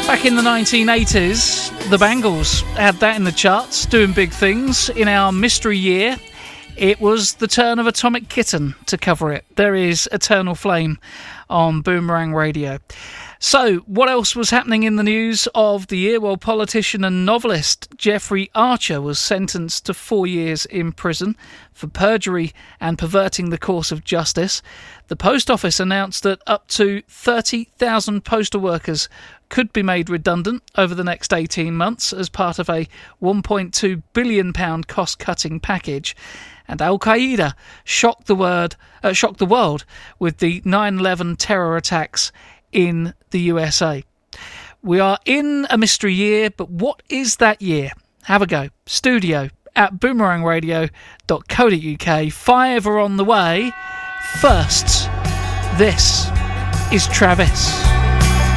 Back in the 1980s, the Bangles had that in the charts, doing big things. In our mystery year, it was the turn of Atomic Kitten to cover it. There is Eternal Flame on Boomerang Radio. So, what else was happening in the news of the year? Well, politician and novelist Jeffrey Archer was sentenced to 4 years in prison for perjury and perverting the course of justice. The Post Office announced that up to 30,000 postal workers could be made redundant over the next 18 months as part of a £1.2 billion cost-cutting package. And Al-Qaeda shocked the world with the 9/11 terror attacks in the USA. We are in a mystery year, but what is that year? Have a go. Studio at boomerangradio.co.uk. 5 are on the way. First, this is Travis.